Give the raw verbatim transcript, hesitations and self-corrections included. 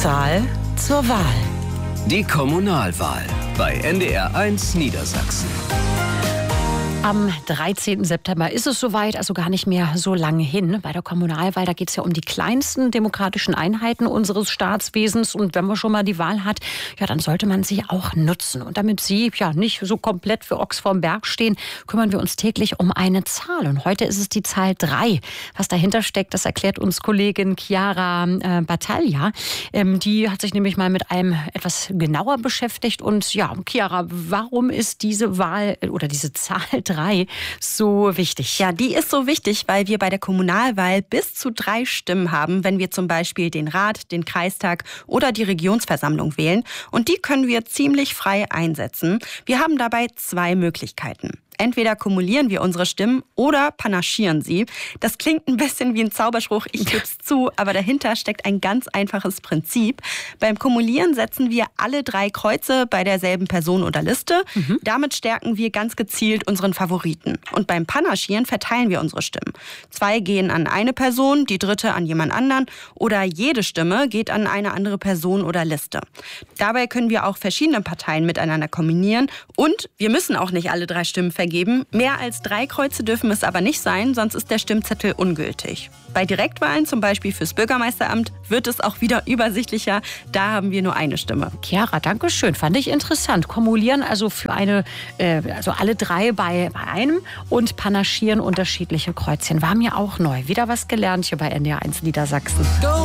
Zahl zur Wahl. Die Kommunalwahl bei N D R eins Niedersachsen. Am dreizehnten September ist es soweit, also gar nicht mehr so lange hin. Bei der Kommunalwahl, da geht es ja um die kleinsten demokratischen Einheiten unseres Staatswesens. Und wenn man schon mal die Wahl hat, ja, dann sollte man sie auch nutzen. Und damit Sie ja nicht so komplett für Ochs vorm Berg stehen, kümmern wir uns täglich um eine Zahl. Und heute ist es die Zahl drei. Was dahinter steckt, das erklärt uns Kollegin Chiara äh, Battaglia. Ähm, die hat sich nämlich mal mit einem etwas genauer beschäftigt. Und ja, Chiara, warum ist diese Wahl oder diese Zahl drei so wichtig? Ja, die ist so wichtig, weil wir bei der Kommunalwahl bis zu drei Stimmen haben, wenn wir zum Beispiel den Rat, den Kreistag oder die Regionsversammlung wählen. Und die können wir ziemlich frei einsetzen. Wir haben dabei zwei Möglichkeiten. Entweder kumulieren wir unsere Stimmen oder panaschieren sie. Das klingt ein bisschen wie ein Zauberspruch, ich gebe es zu, aber dahinter steckt ein ganz einfaches Prinzip. Beim Kumulieren setzen wir alle drei Kreuze bei derselben Person oder Liste. Mhm. Damit stärken wir ganz gezielt unseren Favoriten. Und beim Panaschieren verteilen wir unsere Stimmen. Zwei gehen an eine Person, die dritte an jemand anderen oder jede Stimme geht an eine andere Person oder Liste. Dabei können wir auch verschiedene Parteien miteinander kombinieren und wir müssen auch nicht alle drei Stimmen vergeben. Mehr als drei Kreuze dürfen es aber nicht sein, sonst ist der Stimmzettel ungültig. Bei Direktwahlen, zum Beispiel fürs Bürgermeisteramt, wird es auch wieder übersichtlicher. Da haben wir nur eine Stimme. Chiara, danke schön. Fand ich interessant. Kumulieren also für eine, äh, also alle drei bei, bei einem und panaschieren unterschiedliche Kreuzchen. War mir auch neu. Wieder was gelernt hier bei N D R eins Niedersachsen. Go!